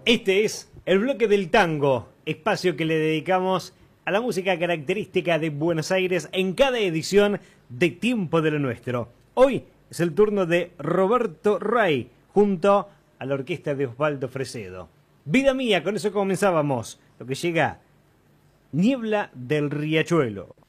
Este es el bloque del tango, espacio que le dedicamos a la música característica de Buenos Aires en cada edición de Tiempo de lo Nuestro. Hoy es el turno de Roberto Ray junto a la orquesta de Osvaldo Fresedo. Vida mía, con eso comenzábamos. Lo que llega, Niebla del Riachuelo.